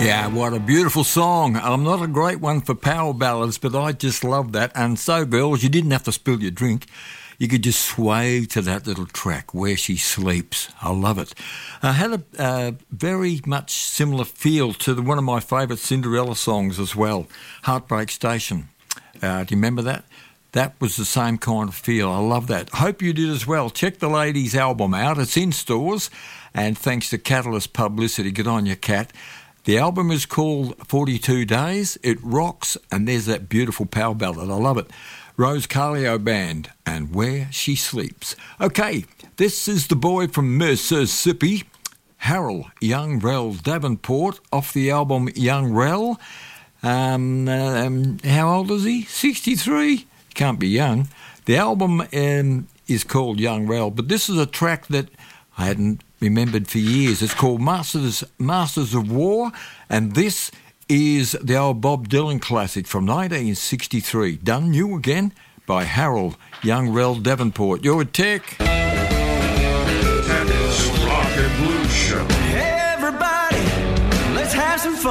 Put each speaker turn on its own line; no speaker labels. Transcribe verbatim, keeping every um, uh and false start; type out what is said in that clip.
Yeah, what a beautiful song. I'm not a great one for power ballads, but I just love that. And so, girls, you didn't have to spill your drink. You could just sway to that little track, Where She Sleeps. I love it. I had a uh, very much similar feel to the, one of my favourite Cinderella songs as well, Heartbreak Station. Uh, do you remember that? That was the same kind of feel. I love that. Hope you did as well. Check the ladies' album out. It's in stores. And thanks to Catalyst Publicity, good on you, Cat. The album is called forty-two days. It rocks, and there's that beautiful power ballad. I love it. Rose Carlio Band and Where She Sleeps. Okay, this is the boy from Mississippi, Harold Young Rel Davenport, off the album Young Rel. Um, um, how old is he? sixty-three? Can't be young. The album um, is called Young Rel, but this is a track that I hadn't remembered for years. It's called Masters Masters of War, and this is the old Bob Dylan classic from nineteen sixty-three, done new again by Harold Young Rel Davenport. You're a Tech.
Dennis Rock and Blues Show.
Everybody, let's have some fun.